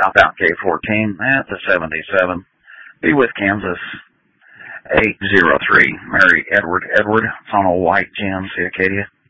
Southbound K14 at the 77. Be with Kansas 803. Mary Edward. It's on a white GMC Acadia.